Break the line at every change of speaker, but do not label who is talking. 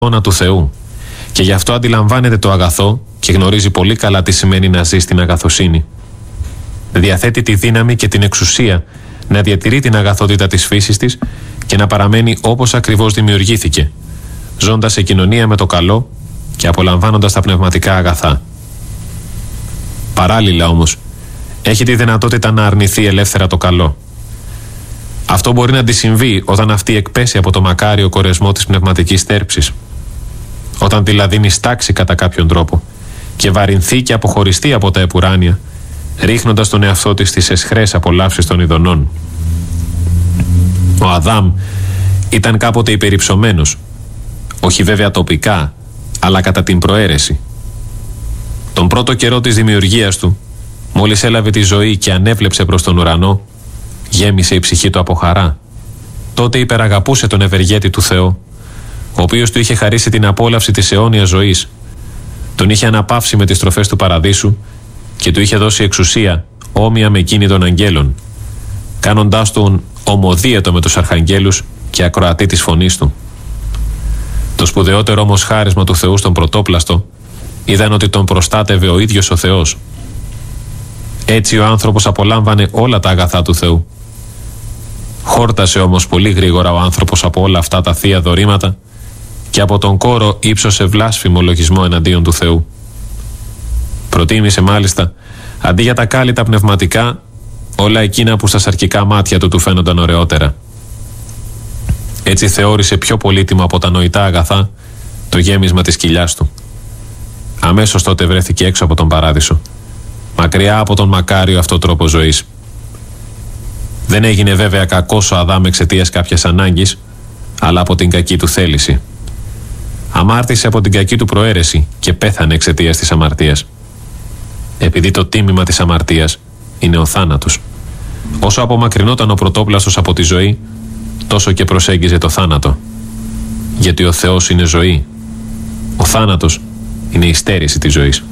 εικόνα του Θεού και γι' αυτό αντιλαμβάνεται το αγαθό και γνωρίζει πολύ καλά τι σημαίνει να ζει στην αγαθοσύνη. Διαθέτει τη δύναμη και την εξουσία να διατηρεί την αγαθότητα της φύσης της και να παραμένει όπως ακριβώς δημιουργήθηκε, ζώντας σε κοινωνία με το καλό και απολαμβάνοντας τα πνευματικά αγαθά. Παράλληλα όμως, έχει τη δυνατότητα να αρνηθεί ελεύθερα το καλό. Αυτό μπορεί να αντισυμβεί όταν αυτή εκπέσει από το μακάριο κορεσμό της πνευματικής θέρψης. Όταν δηλαδή νηστάξει κατά κάποιον τρόπο και βαρυνθεί και αποχωριστεί από τα επουράνια, ρίχνοντας τον εαυτό της στις αισχρές απολαύσεις των ειδονών. Ο Αδάμ ήταν κάποτε υπερυψωμένος, όχι βέβαια τοπικά, αλλά κατά την προαίρεση. Τον πρώτο καιρό της δημιουργίας του, μόλις έλαβε τη ζωή και ανέβλεψε προς τον ουρανό, γέμισε η ψυχή του από χαρά. Τότε υπεραγαπούσε τον ευεργέτη του Θεό, ο οποίος του είχε χαρίσει την απόλαυση της αιώνιας ζωής. Τον είχε αναπαύσει με τις τροφές του παραδείσου και του είχε δώσει εξουσία όμοια με εκείνη των αγγέλων, κάνοντάς τον ομοδίαιτο με τους αρχαγγέλους και ακροατή της φωνής του. Το σπουδαιότερο όμως χάρισμα του Θεού στον πρωτόπλαστο ήταν ότι τον προστάτευε ο ίδιος ο Θεός. Έτσι ο άνθρωπος απολάμβανε όλα τα αγαθά του Θεού. Χόρτασε όμως πολύ γρήγορα ο άνθρωπος από όλα αυτά τα θεία δωρήματα και από τον κόρο ύψωσε βλάσφημο λογισμό εναντίον του Θεού. Προτίμησε μάλιστα, αντί για τα κάλλητα πνευματικά, όλα εκείνα που στα σαρκικά μάτια του φαίνονταν ωραιότερα. Έτσι θεώρησε πιο πολύτιμο από τα νοητά αγαθά το γέμισμα της κοιλιάς του. Αμέσως τότε βρέθηκε έξω από τον παράδεισο, μακριά από τον μακάριο αυτό τρόπο ζωής. Δεν έγινε βέβαια κακός ο Αδάμ εξαιτίας κάποιας ανάγκης, αλλά από την κακή του θέληση. Αμάρτησε από την κακή του προαίρεση και πέθανε εξαιτίας της αμαρτίας. Επειδή το τίμημα της αμαρτίας είναι ο θάνατος. Όσο απομακρυνόταν ο πρωτόπλαστος από τη ζωή, τόσο και προσέγγιζε το θάνατο. Γιατί ο Θεός είναι ζωή. Ο θάνατος είναι η στέρηση της ζωής.